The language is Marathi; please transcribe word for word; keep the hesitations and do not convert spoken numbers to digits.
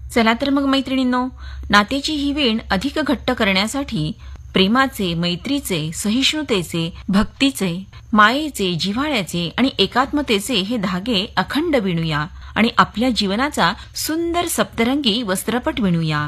चला तर मग मैत्रिणींनो, नातेची ही वीण अधिक घट्ट करण्यासाठी प्रेमाचे, मैत्रीचे, सहिष्णुतेचे, भक्तीचे, मायेचे, जिव्हाळ्याचे आणि एकात्मतेचे हे धागे अखंड विणूया आणि आपल्या जीवनाचा सुंदर सप्तरंगी वस्त्रपट विणूया.